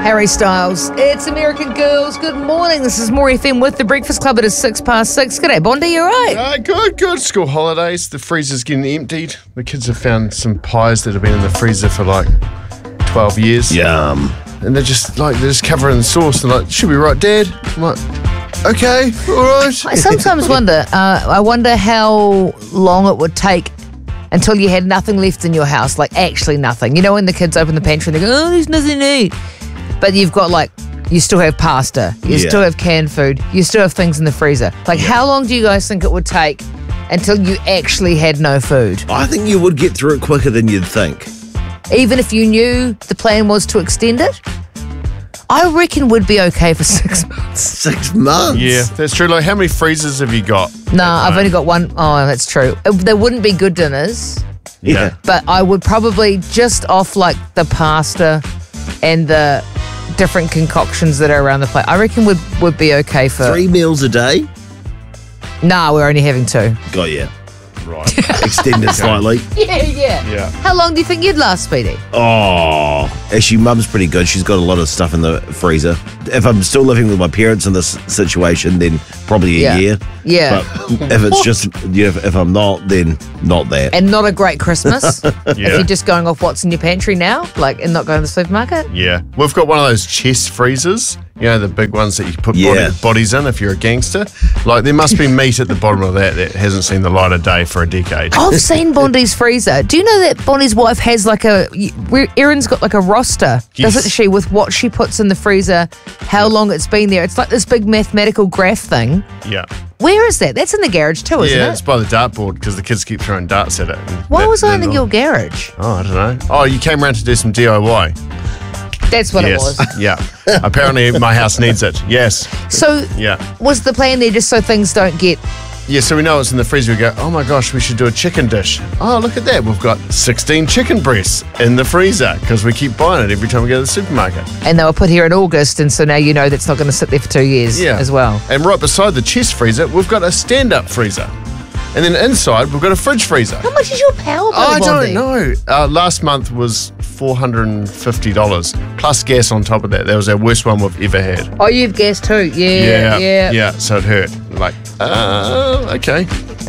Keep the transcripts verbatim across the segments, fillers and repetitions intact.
Harry Styles. It's American Girls. Good morning. This is More F M with the Breakfast Club. It is six past six. G'day, Bondi. You all right? Uh, good, good. School holidays. The freezer's getting emptied. The kids have found some pies that have been in the freezer for like twelve years. Yum. And they're just like, they're just covered in sauce. They're like, should be right, Dad. I'm like, okay, all right. I sometimes wonder, uh, I wonder how long it would take until you had nothing left in your house, like actually nothing. You know, when the kids open the pantry and they go, oh, there's nothing to eat. But you've got like, you still have pasta, you Yeah. still have canned food, you still have things in the freezer. Like, how long do you guys think it would take until you actually had no food? I think you would get through it quicker than you'd think. Even if you knew the plan was to extend it? I reckon we'd be okay for six months. Six months? Yeah, that's true. Like, how many freezers have you got? Nah, I've only got one. Oh, that's true. Uh, There wouldn't be good dinners, Yeah. but I would probably just off like the pasta and the different concoctions that are around the plate. I reckon would would be okay for. Three meals a day? Nah, we're only having two. Got you. Right. Extended slightly. Yeah, yeah. Yeah. How long do you think you'd last, Speedy? Oh, actually, Mum's pretty good. She's got a lot of stuff in the freezer. If I'm still living with my parents in this situation, then probably a Yeah. year. Yeah. But if it's just, you know, if, if I'm not, then not that. And not a great Christmas if Yeah. you're just going off what's in your pantry now, like, and not going to the supermarket. Yeah. We've got one of those chest freezers, you know, the big ones that you put Yeah. body, bodies in if you're a gangster. Like, there must be meat at the bottom of that that hasn't seen the light of day for a decade. I've seen Bondi's freezer. Do you know that Bondi's wife has like a, where Erin's got like a roster, Yes. doesn't she, with what she puts in the freezer, how long it's been there. It's like this big mathematical graph thing. Yeah. Where is that? That's in the garage too, isn't Yeah, it? it's by the dartboard because the kids keep throwing darts at it. and Why that- was I in that- your garage? Oh, I don't know. Oh, you came around to do some D I Y. That's what yes. it was. Yeah. Apparently my house needs it. Yes. So Yeah. was the plan there just so things don't get... Yeah, so we know it's in the freezer. We go, oh my gosh, we should do a chicken dish. Oh, look at that. We've got sixteen chicken breasts in the freezer because we keep buying it every time we go to the supermarket. And they were put here in August, and so now you know that's not going to sit there for two years Yeah. as well. And right beside the chest freezer, we've got a stand-up freezer. And then inside, we've got a fridge freezer. How much is your power bill, I Bondi? don't know. Uh, last month was four hundred fifty dollars plus gas on top of that. That was our worst one we've ever had. Oh, you've gas too. Yeah, yeah. Yeah, so it hurt. Like, uh, okay.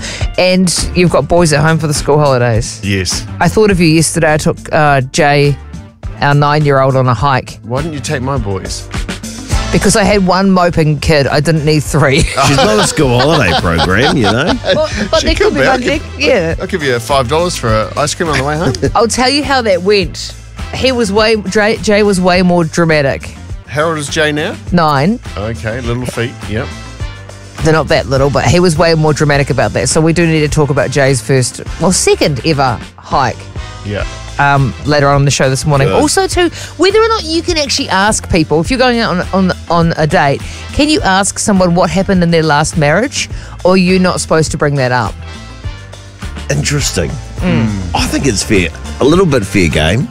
And you've got boys at home for the school holidays. Yes. I thought of you yesterday. I took uh, Jay, our nine-year-old, on a hike Why didn't you take my boys? because I had one moping kid. I didn't need three. She's not a school holiday program, you know? Well, but She there could could be be. I one. could- there- Yeah. I'll give you five dollars for a ice cream on the way home. I'll tell you how that went. He was way. Jay, Jay was way more dramatic. How old is Jay now? Nine. Okay, little feet. Yep. They're not that little, but he was way more dramatic about that. So we do need to talk about Jay's first, well, second ever hike. Yeah. Um, later on in the show this morning. Good. Also, too, whether or not you can actually ask people, if you're going out on, on on a date, can you ask someone what happened in their last marriage, or are you not supposed to bring that up? Interesting. I think it's fair. A little bit fair game.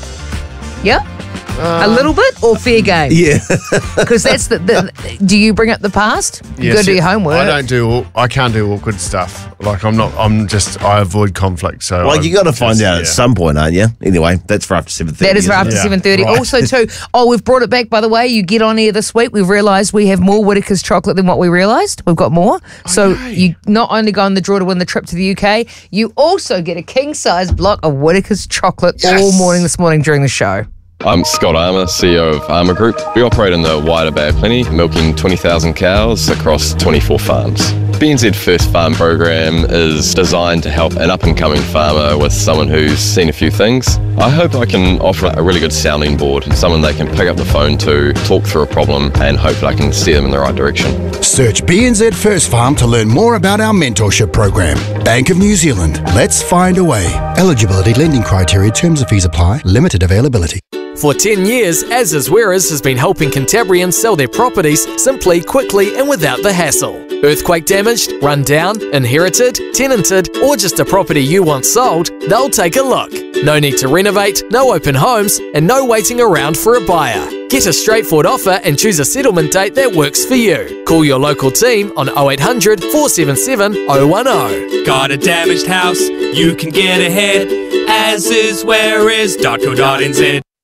Yeah? a little bit, or fair game? Yeah. Because that's the, the. Do you bring up the past? You Yeah, got to do see, your homework. I don't do. Au- I can't do awkward stuff. Like I'm not. I'm just. I avoid conflict. So. Like, I'm you got to find just- out yeah. at some point, aren't you? Anyway, that's for after seven thirty. That is for after Yeah, seven thirty. right. Also, too, oh, we've brought it back, by the way. You get on here this week. We've realised we have more Whittaker's chocolate than what we realised. We've got more. So yay. you not only go in the draw to win the trip to the U K, you also get a king-size block of Whittaker's chocolate all morning this morning during the show. I'm Scott Armour, C E O of Armour Group. We operate in the wider Bay of Plenty, milking twenty thousand cows across twenty-four farms. B N Z First Farm program is designed to help an up-and-coming farmer with someone who's seen a few things. I hope I can offer a really good sounding board, someone they can pick up the phone to, talk through a problem, and hopefully I can steer them in the right direction. Search B N Z First Farm to learn more about our mentorship program. Bank of New Zealand. Let's find a way. Eligibility, lending criteria, terms of fees apply. Limited availability. For ten years, Asda's Wearers has been helping Cantabrians sell their properties simply, quickly and without the hassle. Earthquake damaged, run down, inherited, tenanted, or just a property you want sold, they'll take a look. No need to renovate, no open homes, and no waiting around for a buyer. Get a straightforward offer and choose a settlement date that works for you. Call your local team on oh eight hundred, four seven seven, oh one oh. Got a damaged house? You can get ahead. As is where is dot co dot n z.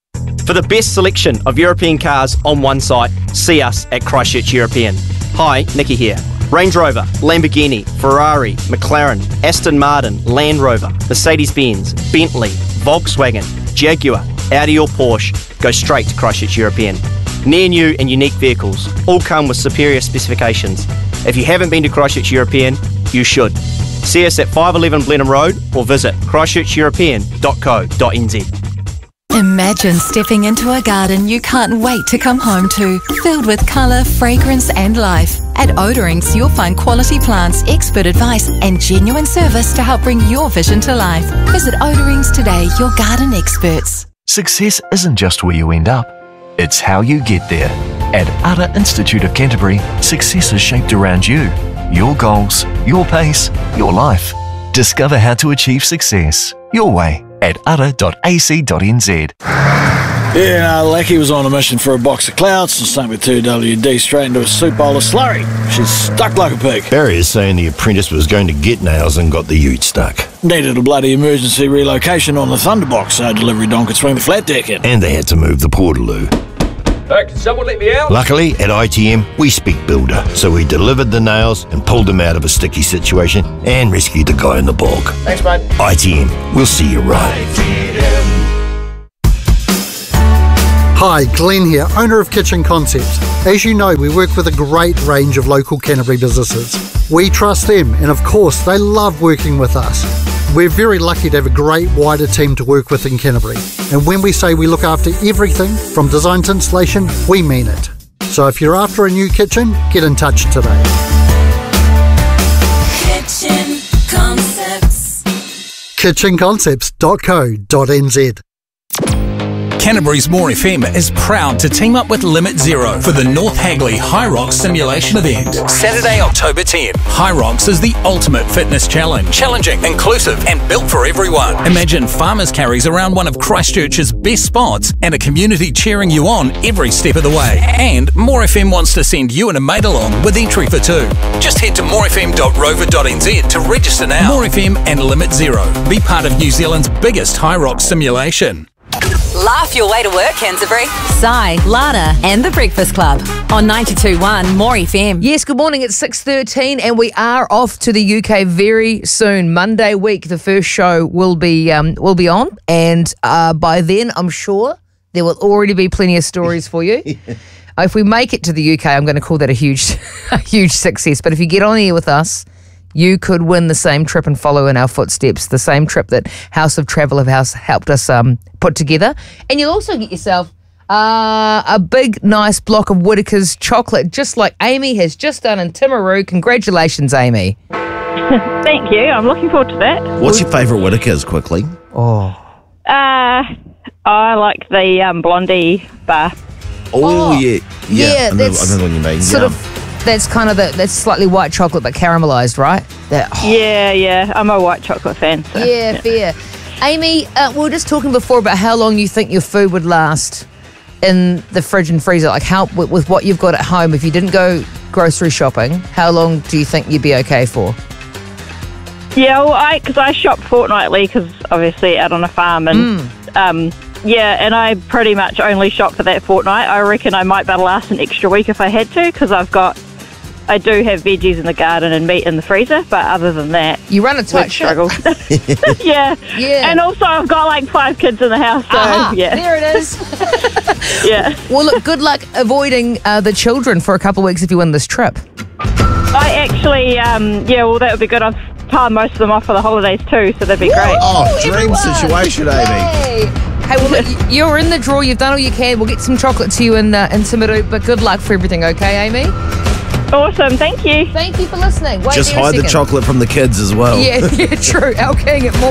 For the best selection of European cars on one site, see us at Christchurch European. Hi, Nikki here. Range Rover, Lamborghini, Ferrari, McLaren, Aston Martin, Land Rover, Mercedes-Benz, Bentley, Volkswagen, Jaguar, Audi or Porsche, go straight to Christchurch European. Near new and unique vehicles, all come with superior specifications. If you haven't been to Christchurch European, you should. See us at five eleven Blenheim Road or visit christchurch european dot co dot n z. Imagine stepping into a garden you can't wait to come home to, filled with colour, fragrance and life. At Odorings, you'll find quality plants, expert advice and genuine service to help bring your vision to life. Visit Odorings today, your garden experts. Success isn't just where you end up, it's how you get there. At Ara Institute of Canterbury, success is shaped around you, your goals, your pace, your life. Discover how to achieve success your way at ara dot a c dot n z. Yeah, no, Lecky was on a mission for a box of clouds and sunk with two W D straight into a soup bowl of slurry. She's stuck like a pig. Barry is saying the apprentice was going to get nails and got the ute stuck. Needed a bloody emergency relocation on the Thunderbox so delivery don could swing the flat deck in. And they had to move the portaloo. Hey, can someone let me out? Luckily, at I T M, we speak builder, so we delivered the nails and pulled them out of a sticky situation and rescued the guy in the bog. Thanks, mate. I T M, we'll see you right. Hi, Glenn here, owner of Kitchen Concepts. As you know, we work with a great range of local Canterbury businesses. We trust them, and of course, they love working with us. We're very lucky to have a great wider team to work with in Canterbury. And when we say we look after everything from design to installation, we mean it. So if you're after a new kitchen, get in touch today. Kitchen Concepts. kitchen concepts dot co dot n z. Canterbury's More F M is proud to team up with Limit Zero for the North Hagley High Rocks Simulation event. Saturday, October tenth. High Rocks is the ultimate fitness challenge. Challenging, inclusive and built for everyone. Imagine farmers' carries around one of Christchurch's best spots and a community cheering you on every step of the way. And More F M wants to send you and a mate along with entry for two. Just head to more f m dot rover dot n z to register now. More F M and Limit Zero. Be part of New Zealand's biggest High Rocks simulation. Laugh your way to work, Canterbury. Sai, Lana and The Breakfast Club on ninety-two point one More F M. Yes, good morning. It's six thirteen and we are off to the U K very soon. Monday week, the first show will be um, will be on. And uh, by then, I'm sure there will already be plenty of stories for you. yeah. If we make it to the U K, I'm going to call that a huge, a huge success. But if you get on here with us, you could win the same trip and follow in our footsteps, the same trip that House of Travel of House helped us um, put together. And you'll also get yourself uh, a big, nice block of Whittaker's chocolate, just like Amy has just done in Timaru. Congratulations, Amy. Thank you. I'm looking forward to that. What's your favourite Whittaker's, quickly? Oh. Uh, I like the um, Blondie bar. Oh, Oh, yeah. yeah, Yeah, I know, that's I know what you mean. Sort yeah. of, that's kind of the, that's slightly white chocolate but caramelised, right? That, oh. Yeah, yeah. I'm a white chocolate fan. So, Yeah, fair. Amy, uh, we were just talking before about how long you think your food would last in the fridge and freezer. Like how, with, with what you've got at home, if you didn't go grocery shopping, how long do you think you'd be okay for? Yeah, well, I because I shop fortnightly because obviously out on a farm and Mm. um, yeah, and I pretty much only shop for that fortnight. I reckon I might be able to last an extra week if I had to because I've got. I do have veggies in the garden and meat in the freezer, but other than that, you run a tight ship. yeah, Yeah. and also I've got like five kids in the house, so Aha, yeah, there it is. yeah. Well, look, good luck avoiding uh, the children for a couple of weeks if you win this trip. I actually, um, yeah, well, that would be good. I've palmed most of them off for the holidays too, so that'd be great. Oh, dream situation, Amy. Yay. Hey, well, look, y- you're in the draw. You've done all you can. We'll get some chocolate to you in, uh, in Timaru, but good luck for everything, okay, Amy? Awesome, thank you. Thank you for listening. Wait Just there a hide the second. chocolate from the kids as well. Yeah, yeah, true. Al King at more.